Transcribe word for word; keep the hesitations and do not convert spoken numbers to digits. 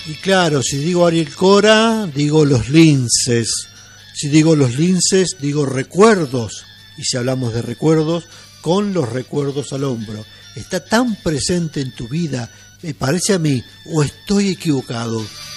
Y claro, si digo Ariel Cora, digo los linces. Si digo los linces, digo recuerdos. Y si hablamos de recuerdos, con los recuerdos al hombro. Está tan presente en tu vida, me parece a mí, o estoy equivocado.